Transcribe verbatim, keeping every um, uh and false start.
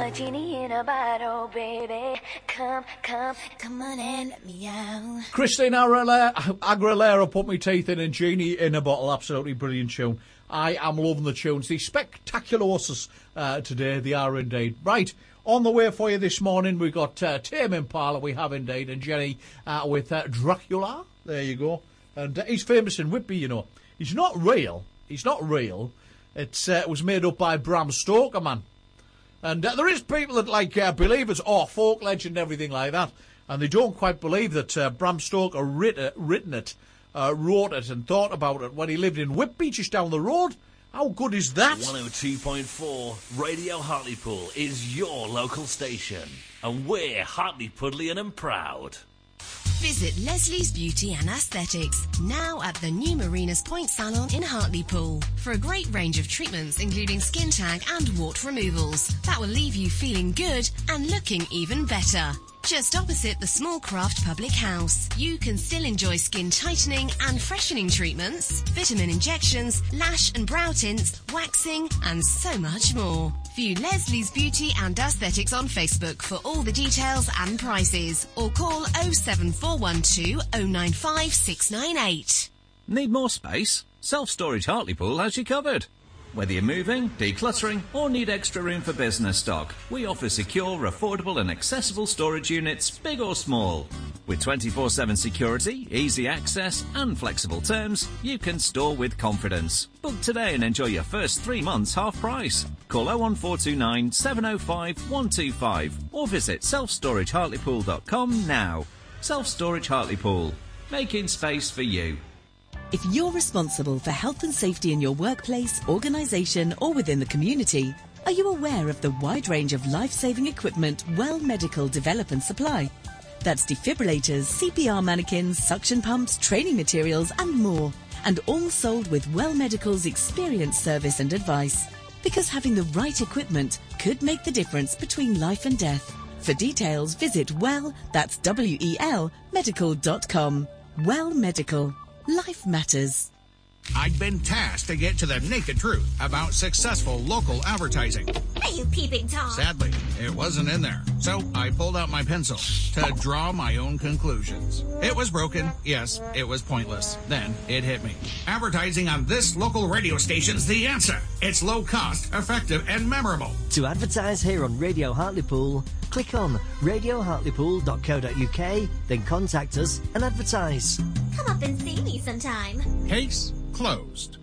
a genie in a bottle, baby. Come, come, come on and let me out. Christina Aguilera, Aguilera put me teeth in a genie in a bottle. Absolutely brilliant tune. I am loving the tunes. The spectaculosis uh, today, they are indeed. Right, on the way for you this morning, we've got uh, Tame Impala, we have indeed, and Jenny uh, with uh, Dracula. There you go. And uh, he's famous in Whitby, you know. He's not real. He's not real. It's, uh, it was made up by Bram Stoker, man. And uh, there is people that, like, uh, believe it's, oh, folk legend and everything like that, and they don't quite believe that uh, Bram Stoker writ, uh, written it, uh, wrote it and thought about it when he lived in Whitby, just down the road. How good is that? one oh two point four Radio Hartlepool is your local station, and we're Hartlepoolian and proud. Visit Leslie's Beauty and Aesthetics, now at the new Marinas Point Salon in Hartlepool, for a great range of treatments including skin tag and wart removals that will leave you feeling good and looking even better. Just opposite the Small Craft Public House, you can still enjoy skin tightening and freshening treatments, vitamin injections, lash and brow tints, waxing, and so much more. View Leslie's Beauty and Aesthetics on Facebook for all the details and prices, or call oh seven four one two oh nine five six nine eight. Need more space? Self-Storage Hartlepool has you covered. Whether you're moving, decluttering, or need extra room for business stock, we offer secure, affordable and accessible storage units, big or small. With twenty-four seven security, easy access and flexible terms, you can store with confidence. Book today and enjoy your first three months half price. Call oh one four two nine seven oh five one two five or visit self storage hartlepool dot com now. Self-Storage Hartlepool, making space for you. If you're responsible for health and safety in your workplace, organisation or within the community, are you aware of the wide range of life-saving equipment Well Medical develop and supply? That's defibrillators, C P R mannequins, suction pumps, training materials and more. And all sold with Well Medical's experienced service and advice. Because having the right equipment could make the difference between life and death. For details, visit Well, that's W E L, medical dot com. Well Medical. Life matters. I'd been tasked to get to the naked truth about successful local advertising. Are you peeping Tom? Sadly, it wasn't in there. So I pulled out my pencil to draw my own conclusions. It was broken. Yes, it was pointless. Then it hit me. Advertising on this local radio station's the answer. It's low cost, effective, and memorable. To advertise here on Radio Hartlepool, click on radio hartlepool dot co dot uk, then contact us and advertise. Come up and see me sometime. Case closed.